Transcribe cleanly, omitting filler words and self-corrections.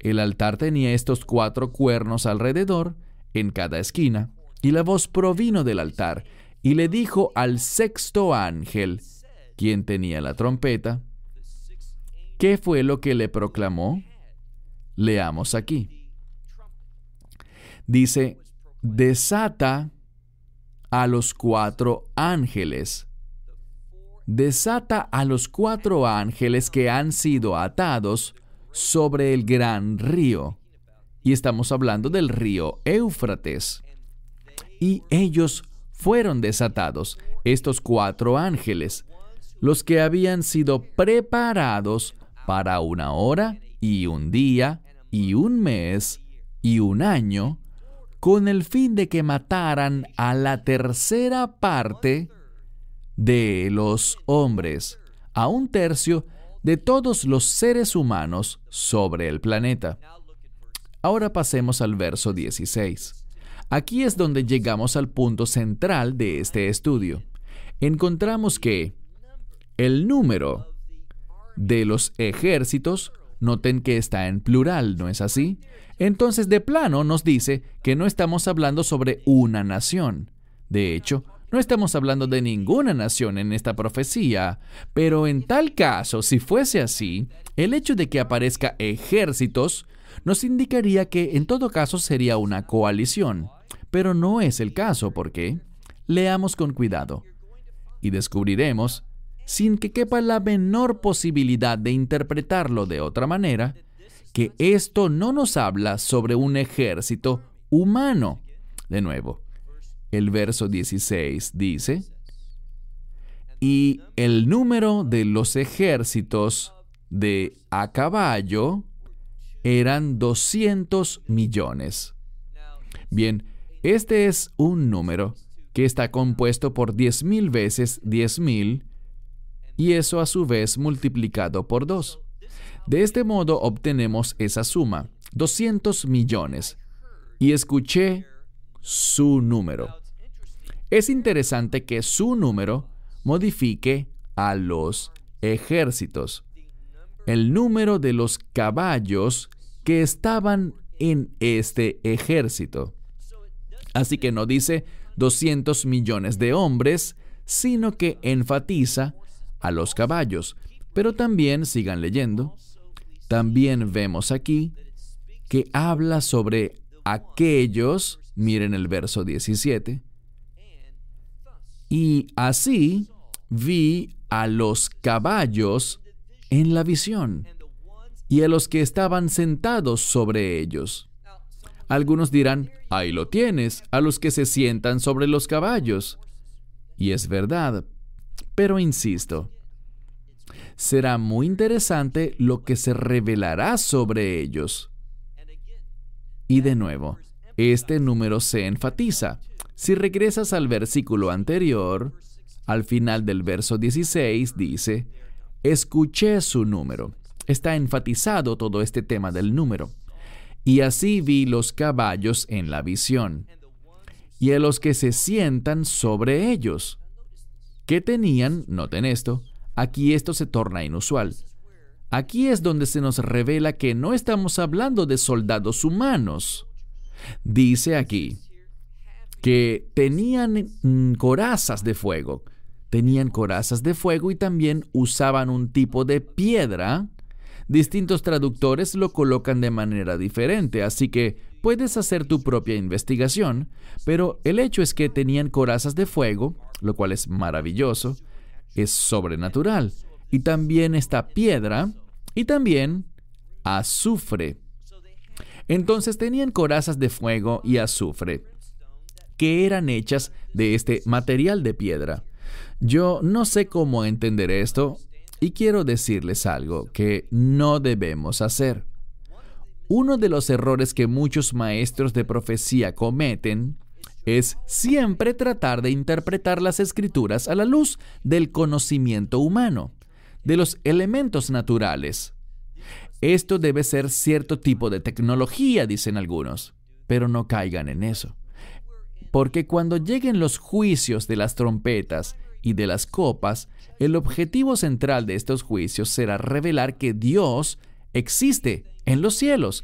El altar tenía estos 4 cuernos alrededor, en cada esquina, y la voz provino del altar, y le dijo al 6º ángel, quien tenía la trompeta, ¿qué fue lo que le proclamó? Leamos aquí. Dice, desata a los 4 ángeles. Desata a los 4 ángeles que han sido atados sobre el gran río. Y estamos hablando del río Éufrates. Y ellos fueron desatados, estos 4 ángeles, los que habían sido preparados para 1 hora y 1 día y 1 mes y 1 año, con el fin de que mataran a la 3ª parte de los hombres, a 1/3 de todos los seres humanos sobre el planeta. Ahora pasemos al verso 16. Aquí es donde llegamos al punto central de este estudio. Encontramos que el número de los ejércitos, noten que está en plural, ¿no es así? Entonces, de plano nos dice que no estamos hablando sobre una nación. De hecho, no estamos hablando de ninguna nación en esta profecía, pero en tal caso, si fuese así, el hecho de que aparezca ejércitos nos indicaría que en todo caso sería una coalición. Pero no es el caso, ¿por qué? Leamos con cuidado y descubriremos, sin que quepa la menor posibilidad de interpretarlo de otra manera, que esto no nos habla sobre un ejército humano. De nuevo, el verso 16 dice, y el número de los ejércitos de a caballo eran 200 millones. Bien, este es un número que está compuesto por 10,000 veces 10,000, y eso a su vez multiplicado por 2. De este modo obtenemos esa suma, 200 millones, y escuché su número. Es interesante que su número modifique a los ejércitos. El número de los caballos que estaban en este ejército. Así que no dice 200 millones de hombres, sino que enfatiza a los caballos. Pero también, sigan leyendo, también vemos aquí que habla sobre aquellos, miren el verso 17, y así vi a los caballos en la visión, y a los que estaban sentados sobre ellos. Algunos dirán, ahí lo tienes, a los que se sientan sobre los caballos. Y es verdad, pero insisto, será muy interesante lo que se revelará sobre ellos. Y de nuevo, este número se enfatiza. Si regresas al versículo anterior, al final del verso 16 dice, escuché su número. Está enfatizado todo este tema del número. Y así vi los caballos en la visión, y a los que se sientan sobre ellos, que tenían, noten esto, aquí esto se torna inusual. Aquí es donde se nos revela que no estamos hablando de soldados humanos. Dice aquí que tenían corazas de fuego. Tenían corazas de fuego y también usaban un tipo de piedra. Distintos traductores lo colocan de manera diferente, así que puedes hacer tu propia investigación, pero el hecho es que tenían corazas de fuego, lo cual es maravilloso, es sobrenatural. Y también esta piedra, y también azufre. Entonces tenían corazas de fuego y azufre, que eran hechas de este material de piedra. Yo no sé cómo entender esto, y quiero decirles algo que no debemos hacer. Uno de los errores que muchos maestros de profecía cometen es siempre tratar de interpretar las escrituras a la luz del conocimiento humano, de los elementos naturales. Esto debe ser cierto tipo de tecnología, dicen algunos, pero no caigan en eso. Porque cuando lleguen los juicios de las trompetas y de las copas, el objetivo central de estos juicios será revelar que Dios existe en los cielos